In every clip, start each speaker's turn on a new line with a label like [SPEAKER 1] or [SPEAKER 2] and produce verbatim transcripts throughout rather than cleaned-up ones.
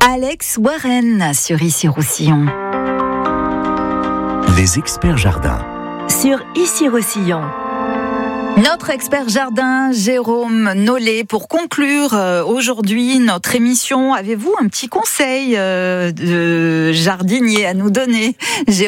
[SPEAKER 1] Alex Warren sur Issy-Roussillon.
[SPEAKER 2] Les experts jardins.
[SPEAKER 1] Sur Issy-Roussillon. Notre expert jardin, Jérôme Nollet, pour conclure euh, aujourd'hui notre émission, avez-vous un petit conseil euh, de jardinier à nous donner, Jérôme ?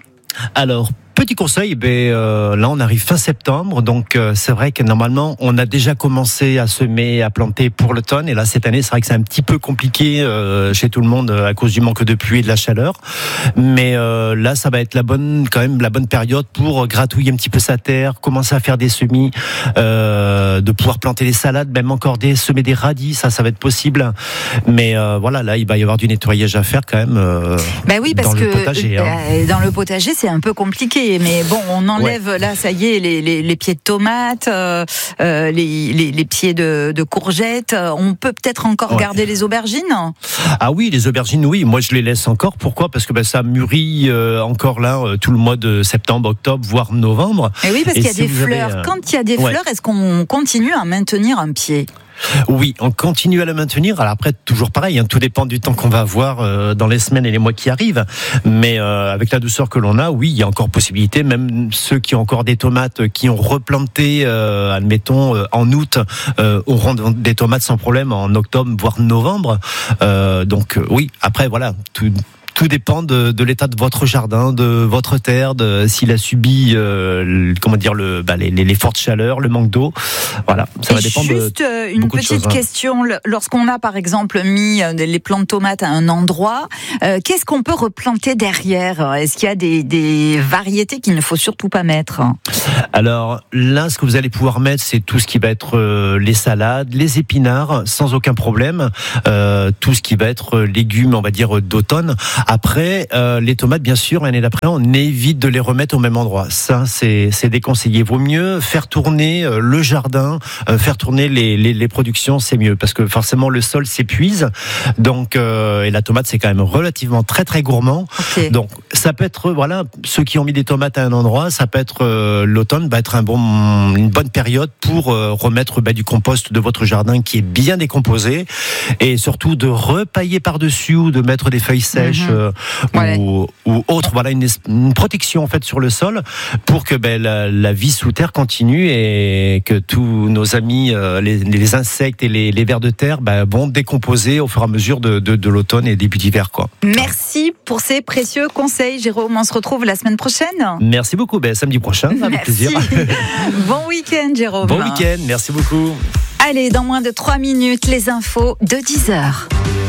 [SPEAKER 3] Alors, petit conseil, ben, euh, là on arrive fin septembre, donc euh, c'est vrai que normalement on a déjà commencé à semer, à planter pour l'automne, et là cette année c'est vrai que c'est un petit peu compliqué euh, chez tout le monde à cause du manque de pluie et de la chaleur, mais euh, là ça va être la bonne, quand même la bonne période pour gratouiller un petit peu sa terre, commencer à faire des semis, euh, de pouvoir planter des salades, même encore des semer des radis, ça ça va être possible, mais euh, voilà, là il va y avoir du nettoyage à faire quand même. Euh,
[SPEAKER 1] ben oui, parce
[SPEAKER 3] dans
[SPEAKER 1] que
[SPEAKER 3] le potager, hein.
[SPEAKER 1] euh, dans le potager c'est un peu compliqué. Mais bon, on enlève, ouais. là, ça y est, les, les, les pieds de tomates, euh, les, les, les pieds de, de courgettes. On peut peut-être encore ouais. garder les aubergines ?
[SPEAKER 3] Ah oui, les aubergines, oui. Moi, je les laisse encore. Pourquoi ? Parce que ben, ça mûrit euh, encore là, euh, tout le mois de septembre, octobre, voire novembre.
[SPEAKER 1] Et oui, parce
[SPEAKER 3] Et
[SPEAKER 1] qu'il y a
[SPEAKER 3] si
[SPEAKER 1] des fleurs.
[SPEAKER 3] Avez, euh...
[SPEAKER 1] Quand il y a des
[SPEAKER 3] ouais.
[SPEAKER 1] fleurs, est-ce qu'on continue à maintenir un pied ?
[SPEAKER 3] Oui, on continue à la maintenir. Alors après, toujours pareil, hein, tout dépend du temps qu'on va avoir euh, dans les semaines et les mois qui arrivent. Mais euh, avec la douceur que l'on a, oui, il y a encore possibilité. Même ceux qui ont encore des tomates, qui ont replanté, euh, admettons, euh, en août, euh, auront des tomates sans problème en octobre, voire novembre. Euh, donc euh, oui, après, voilà, tout... Tout dépend de, de l'état de votre jardin, de votre terre, de s'il a subi, euh, comment dire, le, bah, les, les fortes chaleurs, le manque d'eau. Voilà, ça
[SPEAKER 1] Et
[SPEAKER 3] va dépendre
[SPEAKER 1] juste
[SPEAKER 3] de
[SPEAKER 1] une
[SPEAKER 3] beaucoup
[SPEAKER 1] petite
[SPEAKER 3] de choses, hein.
[SPEAKER 1] question. Lorsqu'on a par exemple mis les plants de tomates à un endroit, euh, qu'est-ce qu'on peut replanter derrière ? Est-ce qu'il y a des, des variétés qu'il ne faut surtout pas mettre ?
[SPEAKER 3] Alors là, ce que vous allez pouvoir mettre, c'est tout ce qui va être euh, les salades, les épinards, sans aucun problème. Euh, tout ce qui va être légumes, on va dire d'automne. Après, euh, les tomates, bien sûr, l'année d'après, on évite de les remettre au même endroit. Ça, c'est, c'est déconseillé. Vaut mieux faire tourner euh, le jardin, euh, faire tourner les, les, les productions, c'est mieux. Parce que forcément, le sol s'épuise. Donc, euh, et la tomate, c'est quand même relativement très, très gourmand.
[SPEAKER 1] Okay.
[SPEAKER 3] Donc, ça peut être, voilà, ceux qui ont mis des tomates à un endroit, ça peut être, euh, l'automne va être un bon, une bonne période pour euh, remettre bah, du compost de votre jardin qui est bien décomposé. Et surtout, de repailler par-dessus ou de mettre des feuilles sèches. Mm-hmm. Euh,
[SPEAKER 1] ouais.
[SPEAKER 3] ou, ou autre, voilà, une, une protection en fait sur le sol pour que ben, la, la vie sous terre continue et que tous nos amis, euh, les, les insectes et les, les vers de terre ben, vont décomposer au fur et à mesure de, de, de l'automne et début d'hiver, quoi.
[SPEAKER 1] Merci pour ces précieux conseils, Jérôme. On se retrouve la semaine prochaine.
[SPEAKER 3] Merci beaucoup. Ben, samedi prochain, avec
[SPEAKER 1] merci.
[SPEAKER 3] plaisir.
[SPEAKER 1] Bon week-end, Jérôme.
[SPEAKER 3] Bon week-end. Merci beaucoup.
[SPEAKER 1] Allez, dans moins de trois minutes, les infos de dix heures.